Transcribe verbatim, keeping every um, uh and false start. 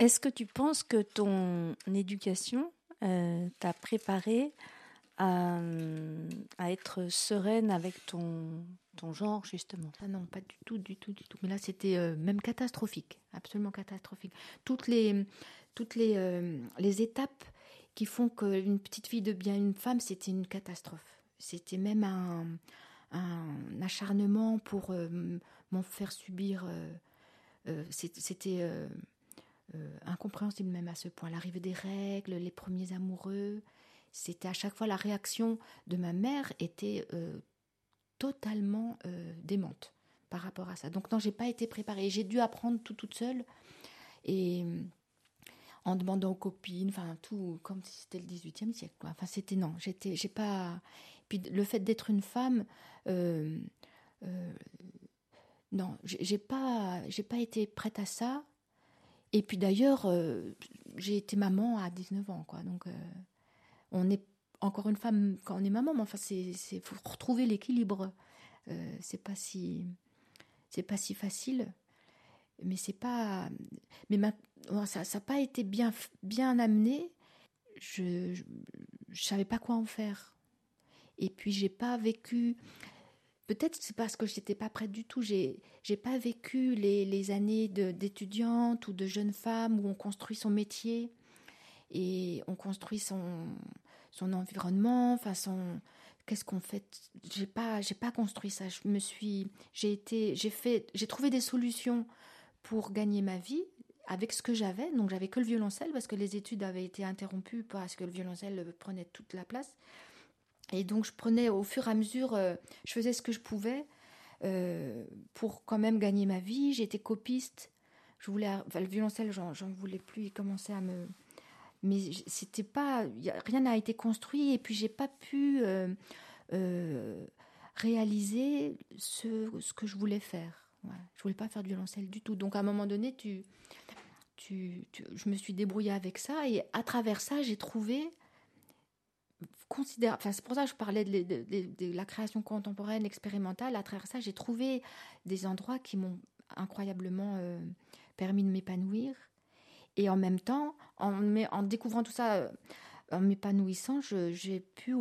Est-ce que tu penses que ton éducation euh, t'a préparée à, à être sereine avec ton, ton genre, justement? Ah non, pas du tout, du tout, du tout. Mais là, c'était euh, même catastrophique, absolument catastrophique. Toutes les, toutes les, euh, les étapes qui font qu'une petite fille devient une femme, c'était une catastrophe. C'était même un, un acharnement pour euh, m'en faire subir. Euh, euh, c'était euh, euh, incompréhensible même à ce point. L'arrivée des règles, les premiers amoureux, c'était à chaque fois la réaction de ma mère était euh, totalement euh, démente par rapport à ça. Donc non, j'ai pas été préparée. J'ai dû apprendre tout toute seule et en demandant aux copines, enfin tout comme si c'était le dix-huitième siècle, quoi. Enfin c'était non, j'étais, j'ai pas. Puis le fait d'être une femme, euh, euh, non, j'ai, j'ai pas, j'ai pas été prête à ça. Et puis d'ailleurs, euh, j'ai été maman à dix-neuf ans, quoi. Donc euh, on est encore une femme quand on est maman, mais enfin c'est, c'est faut retrouver l'équilibre. Euh, c'est pas si c'est pas si facile, mais c'est pas mais ma, ça ça n'a pas été bien bien amené. Je, je je savais pas quoi en faire. Et puis j'ai pas vécu, peut-être c'est parce que j'étais pas prête du tout, j'ai j'ai pas vécu les les années de, d'étudiante ou de jeune femme où on construit son métier et on construit son son environnement, enfin son qu'est-ce qu'on fait. J'ai pas j'ai pas construit ça. Je me suis j'ai été j'ai fait j'ai trouvé des solutions pour gagner ma vie avec ce que j'avais. Donc j'avais que le violoncelle parce que les études avaient été interrompues parce que le violoncelle prenait toute la place. Et donc je prenais au fur et à mesure, euh, je faisais ce que je pouvais euh, pour quand même gagner ma vie. J'étais copiste. Je voulais, enfin, le violoncelle, j'en, j'en voulais plus. Il commençait à me, mais c'était pas, y a, rien n'a été construit. Et puis j'ai pas pu euh, euh, réaliser ce, ce que je voulais faire. Ouais. Je voulais pas faire du violoncelle du tout. Donc à un moment donné, tu, tu, tu, je me suis débrouillée avec ça et à travers ça, j'ai trouvé considère, enfin c'est pour ça que je parlais de, de, de, de la création contemporaine expérimentale. À travers ça, j'ai trouvé des endroits qui m'ont incroyablement euh, permis de m'épanouir. Et en même temps, en, en découvrant tout ça, euh, en m'épanouissant, je, j'ai pu